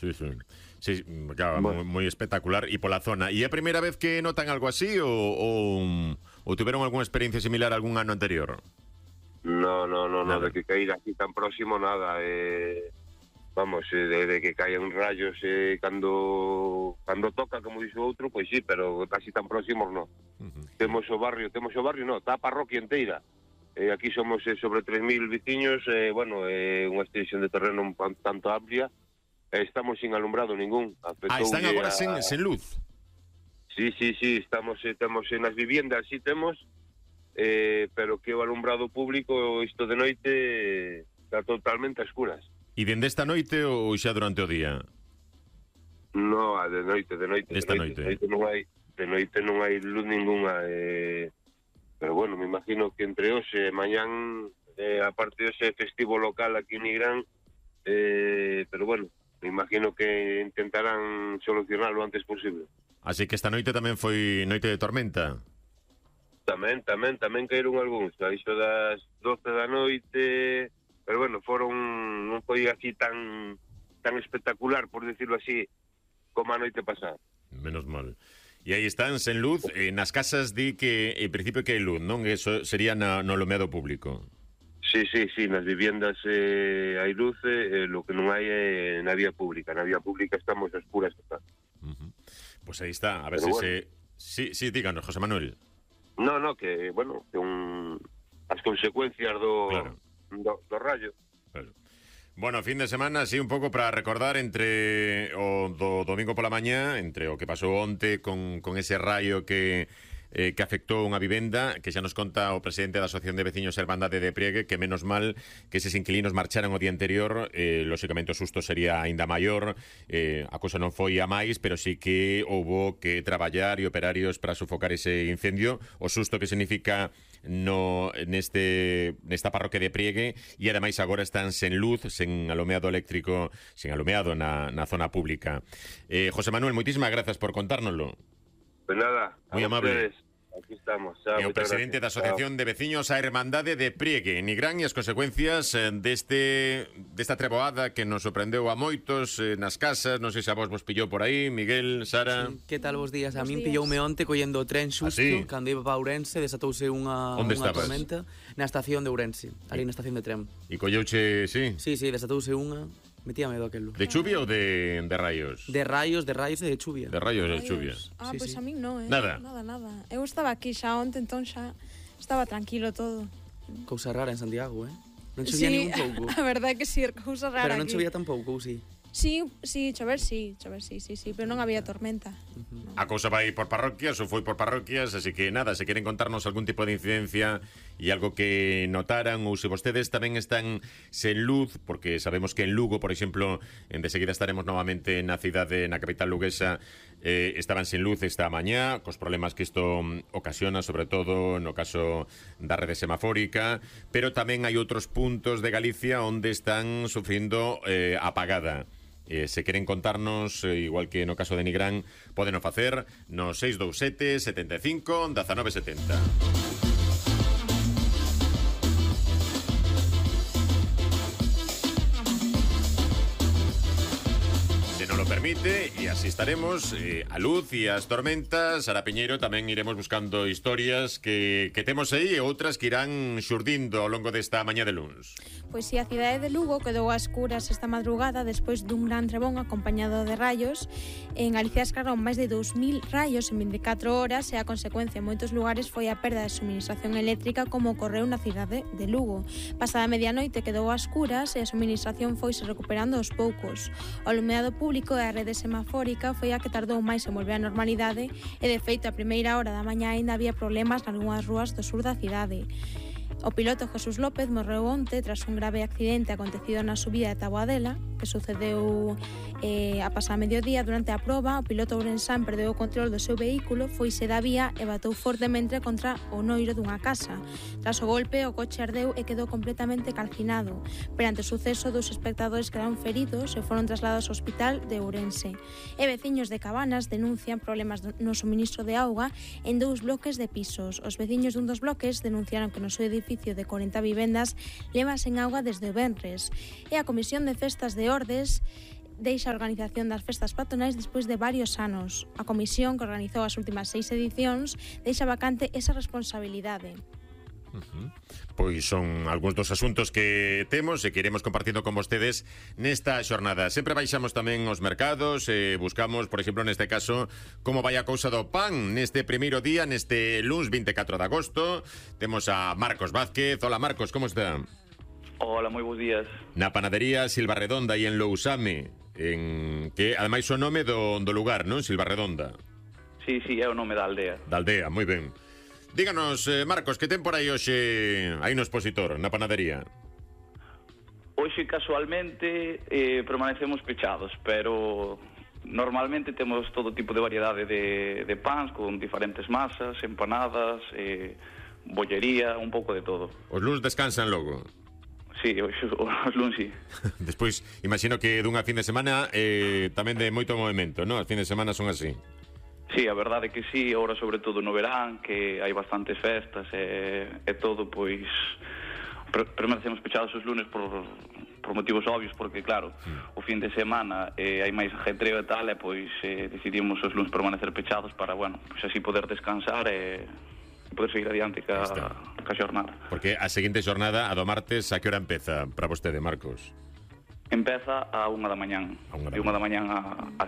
Sí, sí. Sí, claro, bueno. Moi espectacular. E pola zona. E é a primeira vez que notan algo así ou tiveron algunha experiencia similar algún ano anterior? No, de que caer aquí tan próximo nada. Vamos, de que caen rayos cando toca, como dixo outro, pois sí, pero casi tan próximos no. Temos o barrio, no, está a parroquia inteira. Aquí somos sobre 3.000 veciños, unha extensión de terreno un tanto amplia. Estamos sin alumbrado ningún. Están agora sen luz? Sí, temos nas viviendas, sí temos, pero que o alumbrado público, isto de noite, está totalmente a escuras. E dende esta noite ou xa durante o día? No, de noite. Esta noite. De noite non hai luz ninguna, pero bueno, me imagino que entre hoxe e mañán, aparte de ese festivo local aquí en Nigrán, pero bueno, me imagino que intentarán solucionar lo antes posible. Así que esta noite tamén foi noite de tormenta? Tamén caeron algúns, a iso das 12 da noite, pero bueno, non foi así tan espectacular, por decirlo así, como a noite pasada. Menos mal. E aí están sen luz, nas casas di que en principio que hai luz, non? Eso sería no alumeado público. Sí, nas viviendas hai luz, lo que non hai é na vía pública. Na vía pública estamos a escuras total. Pues aí está, a ver Sí, díganos, José Manuel. No, que, bueno, que as consecuencias do rayo. Claro. Bueno, fin de semana, sí, un pouco para recordar entre o do domingo pola mañá, entre o que pasou onte con ese rayo que afectou unha vivenda, que xa nos conta o presidente da Asociación de Veciños Hermandade de Priegue, que menos mal que eses inquilinos marcharan o día anterior, lóxicamente o susto sería ainda maior, a cousa non foi a máis, pero sí que houbo que traballar e operarios para sofocar ese incendio, o susto que significa nesta parroquia de Priegue, e ademais agora están sen luz, sen alumeado eléctrico, sen alumeado na zona pública. José Manuel, moitísimas grazas por contárnoslo. Pues nada, moi amable. Aquí estamos. E o presidente da Asociación de Veciños a Hermandade de Priegue, en Nigrán, e as consecuencias desta treboada que nos sorprendeu a moitos nas casas. Non sei se a vos pillou por aí, Miguel, Sara. Sí, que tal vos días? A min pilloume onte collendo o tren xusto, cando iba para Ourense, desatouse unha tormenta na estación de Ourense, ali na estación de tren. E colleuche, sí? Sí, desatouse unha. Metía medo aquel. De chuvia ou de rayos? De rayos e de chuvia. De rayos e de chuvia. Pois a min non, Nada. Nada. Eu estaba aquí xa onte, entón xa estaba tranquilo todo. Cousa rara en Santiago, Non chovía nin un pouco. A verdade é que sí, cousa rara. Pero non chovía tampouco, ou sí? Sí, chover sí, pero non había tormenta. A cousa vai por parroquias ou foi por parroquias, así que nada, se queren contarnos algún tipo de incidencia e algo que notaran, ou se vostedes tamén están sen luz, porque sabemos que en Lugo, por exemplo, de seguida estaremos novamente na cidade, na capital luguesa, estaban sen luz esta mañá, cos problemas que isto ocasiona, sobre todo no caso da rede semafórica, pero tamén hai outros puntos de Galicia onde están sufrindo apagada. Se queren contarnos, igual que no caso de Nigrán, podeno facer no 627 75 1970. Permite, e así estaremos a luz e as tormentas. Sara Piñeiro, tamén iremos buscando historias que temos aí e outras que irán xurdindo ao longo desta mañá de luns. Pois si, a cidade de Lugo quedou a escuras esta madrugada despois dun gran trebón acompañado de rayos. En Galicia escalaron máis de 2.000 rayos en 24 horas e a consecuencia en moitos lugares foi a perda de suministración eléctrica, como ocorreu na cidade de Lugo. Pasada a medianoite quedou a escuras e a suministración foise recuperando aos poucos. O alumeado público e a rede semafórica foi a que tardou máis en volver á normalidade e, de feito, a primeira hora da mañá aínda había problemas nalgunhas rúas do sur da cidade. O piloto Jesús López morreu onte tras un grave accidente acontecido na subida de Taboadela, que sucedeu a pasar mediodía. Durante a proba, o piloto ourensán perdeu o control do seu vehículo, foise da vía e batou fortemente contra o noiro dunha casa. Tras o golpe, o coche ardeu e quedou completamente calcinado. Perante o suceso, dos espectadores quedaron feridos e foron trasladados ao hospital de Ourense. E veciños de Cabanas denuncian problemas no suministro de auga en 2 bloques de pisos. Os veciños dun dos bloques denunciaron que no seu edificio de 40 vivendas leva sen auga desde o venres. E a Comisión de Festas de Ordes deixa a organización das festas patronais despois de varios anos. A comisión que organizou as últimas 6 edicións deixa vacante esa responsabilidade. Pois son algúns dos asuntos que temos e que iremos compartindo con vostedes nesta xornada. Sempre baixamos tamén os mercados e buscamos, por exemplo, neste caso, como vai a cousa do pan neste primeiro día, neste luns 24 de agosto. Temos a Marcos Vázquez. Hola, Marcos, como está? Hola, moi bons días. Na panadería Silvarredonda e en Lousame, que ademais o nome do lugar, non? Silvarredonda. Sí, é o nome da aldea. Da aldea, moi ben. Díganos, Marcos, que ten por aí hoxe aí no expositor, na panadería? Hoxe, casualmente, permanecemos pechados, pero normalmente temos todo tipo de variedade de pans con diferentes masas, empanadas, bollería, un pouco de todo. Os luns descansan logo? Sí, os luns sí. Despois, imagino que dunha fin de semana tamén de moito movimento, non? As fin de semana son así. Sí, a verdade é que sí, agora sobre todo no verán, que hai bastantes festas e todo, pois permanecemos pechados os lunes por motivos obvios, porque claro, o fin de semana hai máis ajetreo e tal, e pois decidimos os lunes permanecer pechados para, bueno, pois así poder descansar e poder seguir adiante ca xornada. Porque a seguinte xornada, a do martes, a que hora empeza para vostede, Marcos? Empeza a 1 da mañán. De 1 da mañán a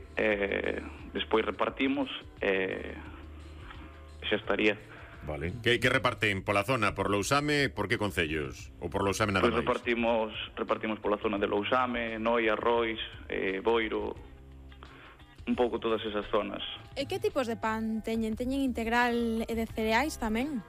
7. Despois repartimos e xa estaría. Vale. Que reparten? Pola zona? Por Lousame? Por que concellos? Ou por Lousame nada máis? Repartimos pola zona de Lousame, Noia, Rois, Boiro, un pouco todas esas zonas. E que tipos de pan teñen? Teñen integral e de cereais tamén?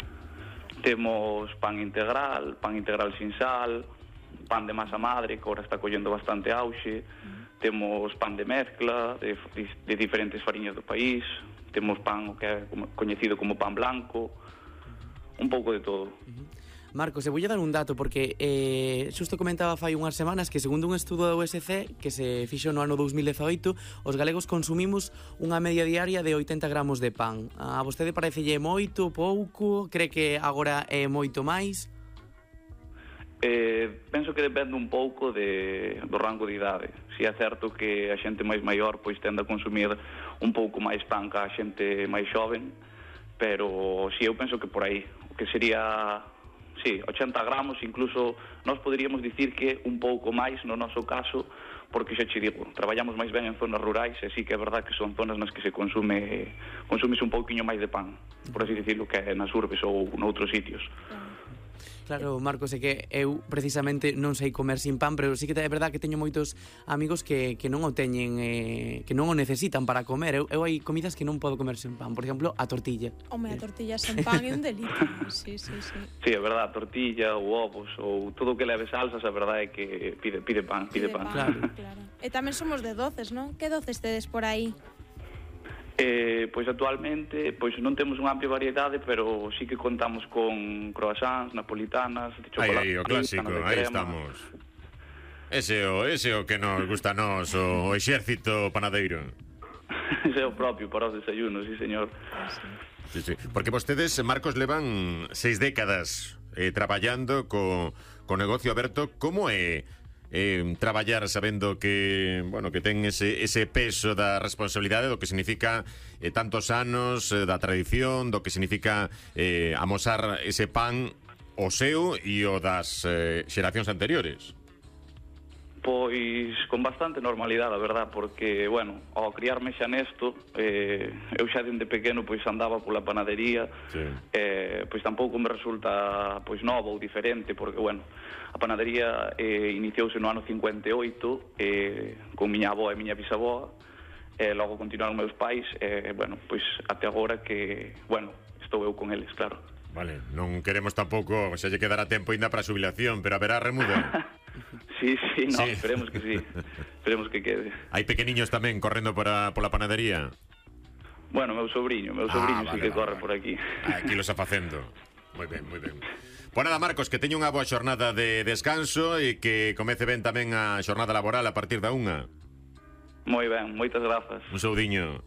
Temos pan integral sin sal, pan de masa madre, que agora está collendo bastante auxe. Temos pan de mezcla de diferentes fariñas do país. Temos pan que é coñecido como pan blanco. Un pouco de todo. Marcos, voulle dar un dato porque xusto comentaba fai unhas semanas que segundo un estudo da USC que se fixo no ano 2018, os galegos consumimos unha media diaria de 80 gramos de pan. A vostede parecelle moito, pouco? Cree que agora é moito máis? Penso que depende un pouco do rango de idade. Si é certo que a xente máis maior pois tende a consumir un pouco máis pan que a xente máis xoven, pero si eu penso que por aí, o que sería, sí, 80 gramos, incluso nós poderíamos dicir que un pouco máis no noso caso, porque xa che digo, traballamos máis ben en zonas rurais e sí que é verdad que son zonas nas que se consume un pouquiño máis de pan, por así dicirlo, que é nas urbes ou noutros sitios. Claro, Marcos, é que eu precisamente non sei comer sin pan, pero sí que é verdad que teño moitos amigos que non o teñen, que non o necesitan para comer. Eu hai comidas que non podo comer sin pan, por exemplo, a tortilla. Home, a tortilla sin pan é un delito. Sí. Sí, é verdad, a tortilla ou ovos ou todo o que leve salsas, a verdade é que pide pan. Claro. E tamén somos de doces, non? Que doces tedes por aí? Pois actualmente non temos unha amplia variedade, pero sí que contamos con croissants, napolitanas, de chocolate. Aí, o clásico, aí estamos. Ese o que nos gusta a nós, o exército panadeiro. Ese é o propio para os desayunos, sí, señor. Sí. Porque vostedes, Marcos, levan 6 décadas traballando co negocio aberto. Como é traballar sabendo que, bueno, que ten ese peso da responsabilidade do que significa tantos anos da tradición, do que significa amosar ese pan o seu e o das xeracións anteriores? Pois con bastante normalidade, a verdad, porque, bueno, ao criarme xa nesto, eu xa dende pequeno pois andaba pola panadería, sí. Pois tampouco me resulta pois novo ou diferente, porque, bueno, a panadería iniciouse no ano 58 con miña avó e miña bisaboa, logo continuaron meus pais, bueno, pois até agora que, bueno, estou eu con eles, claro. Vale, non queremos tampouco, xa lle quedará tempo ainda para a xubilación, pero haberá remuda. Sí, no, sí. Esperemos que sí. Esperemos que quede. Hai pequeniños tamén correndo pola panadería? Bueno, meu sobriño sí que corre por aquí. Aquí lo está facendo. Moi ben. Pois nada, Marcos, que teña unha boa xornada de descanso e que comece ben tamén a xornada laboral a partir da 1. Moi ben, moitas grazas. Un saudiño.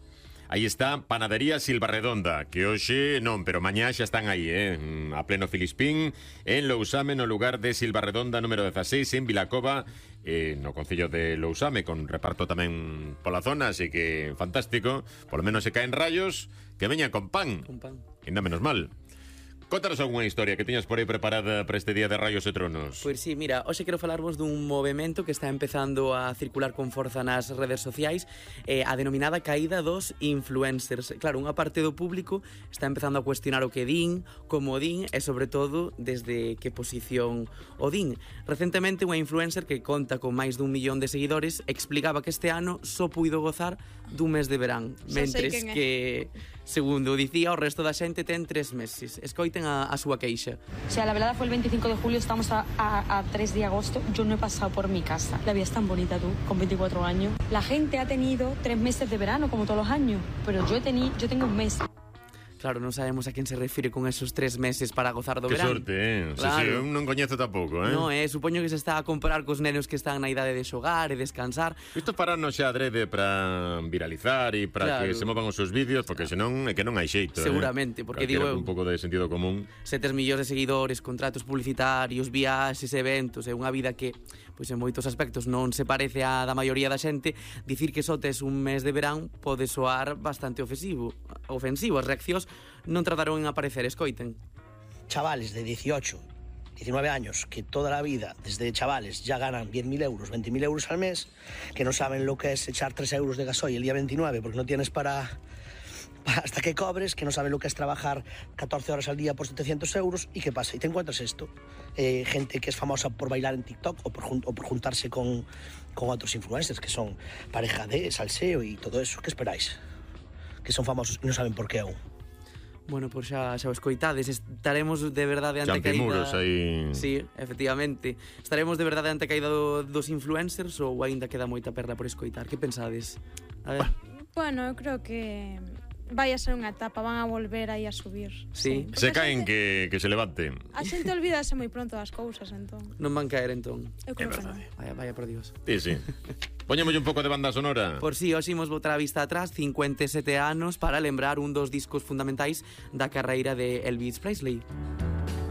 Aí está Panadería Silvarredonda, que hoxe non, pero mañá xa están aí, a pleno Filispín, en Lousame, no lugar de Silvarredonda número 16, en Vilacova, no concello de Lousame, con reparto tamén pola zona, así que fantástico. Por lo menos se caen rayos, que veñan con pan. Con pan. Ainda menos mal. Contanos algunha historia que tiñas por aí preparada para este día de Rayos e Tronos. Pois sí, mira, hoxe quero falarvos dun movemento que está empezando a circular con forza nas redes sociais, a denominada caída dos influencers. Claro, unha parte do público está empezando a cuestionar o que din, como din e, sobre todo, desde que posición o din. Recentemente, unha influencer que conta con máis dun millón de seguidores explicaba que este ano só puido gozar dun mes de verán, mentres que, segundo dicía, o resto da xente ten 3 meses. Escoiten a súa queixa. O sea, la velada fue el 25 de julio, estamos a 3 de agosto. Yo no he pasado por mi casa. La vida es tan bonita, tú, con 24 años. La gente ha tenido 3 meses de verano, como todos los años, pero yo tengo un mes. Claro, non sabemos a quen se refire con esos 3 meses para gozar do Que verán. sorte, Claro. Sí, eu non coñezo tampouco, No, supoño que se está a comparar cos nenos que están na idade de xogar e descansar. Isto farano xa adrede para viralizar e para Claro. que se movan os seus vídeos, porque senón é que non hai xeito. Seguramente, porque Calquera digo eu, un pouco de sentido común. 7 millóns de seguidores, contratos publicitarios, viaxes, eventos, é unha vida que, pois en moitos aspectos non se parece á da maioría da xente. Dicir que só tes un mes de verán pode soar bastante ofensivo. As reaccións non trataron en aparecer, escoiten. Chavales de 18, 19 años que toda la vida, desde chavales, ya ganan 10.000 euros, 20.000 euros al mes, que no saben lo que es echar 3 euros de gasoil el día 29 porque no tienes para hasta que cobres, que no saben lo que es trabajar 14 horas al día por 700 euros. ¿Y qué pasa? Y te encuentras esto. Gente que es famosa por bailar en TikTok o por juntarse con otros influencers que son pareja de salseo y todo eso. ¿Qué esperáis? Que son famosos y no saben por qué aún. Bueno, pois xa o escoitades, estaremos de verdade ante a Champimuros caída... aí. Sí, efectivamente. Estaremos de verdade ante a caída dos influencers ou aínda queda moita perla por escoitar? Que pensades? A ver. Bueno, eu creo que vai a ser unha etapa, van a volver aí a subir. Sí. Se Porque caen que se levanten. A xente olvídase moi pronto das cousas, entón. Non van caer entón. Eu creo que non. Vaya por Dios. Sí. Poñémolle un pouco de banda sonora. Por si, hoxe imos botar a vista atrás 57 anos para lembrar un dos discos fundamentais da carreira de Elvis Presley.